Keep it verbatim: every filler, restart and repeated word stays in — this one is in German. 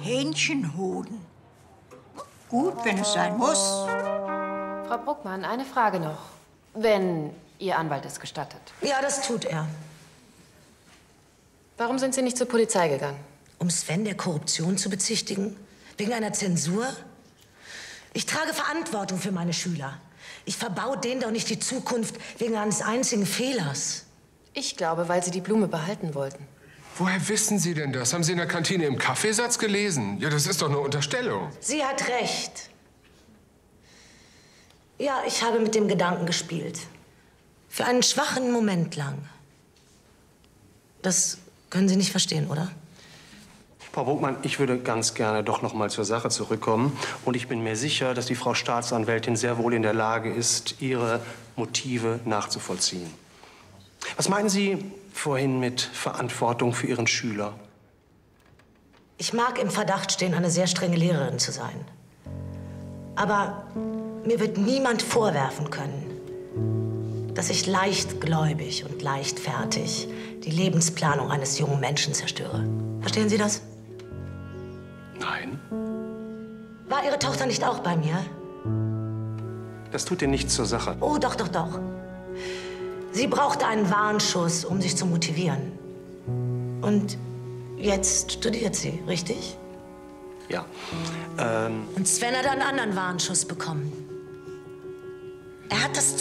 Hähnchenhoden. Gut, wenn es sein muss. Frau Bruckmann, eine Frage noch. Wenn Ihr Anwalt es gestattet. Ja, das tut er. Warum sind Sie nicht zur Polizei gegangen? Um Sven der Korruption zu bezichtigen? Wegen einer Zensur? Ich trage Verantwortung für meine Schüler. Ich verbau denen doch nicht die Zukunft wegen eines einzigen Fehlers. Ich glaube, weil Sie die Blume behalten wollten. Woher wissen Sie denn das? Haben Sie in der Kantine im Kaffeesatz gelesen? Ja, das ist doch eine Unterstellung. Sie hat recht. Ja, ich habe mit dem Gedanken gespielt. Für einen schwachen Moment lang. Das können Sie nicht verstehen, oder? Frau Bruckmann, ich würde ganz gerne doch noch mal zur Sache zurückkommen. Und ich bin mir sicher, dass die Frau Staatsanwältin sehr wohl in der Lage ist, ihre Motive nachzuvollziehen. Was meinen Sie vorhin mit Verantwortung für Ihren Schüler? Ich mag im Verdacht stehen, eine sehr strenge Lehrerin zu sein. Aber mir wird niemand vorwerfen können, dass ich leichtgläubig und leichtfertig die Lebensplanung eines jungen Menschen zerstöre. Verstehen Sie das? Nein. War Ihre Tochter nicht auch bei mir? Das tut dir nichts zur Sache. Oh, doch, doch, doch. Sie brauchte einen Warnschuss, um sich zu motivieren. Und jetzt studiert sie, richtig? Ja. Ähm Und Sven hat einen anderen Warnschuss bekommen. Er hat das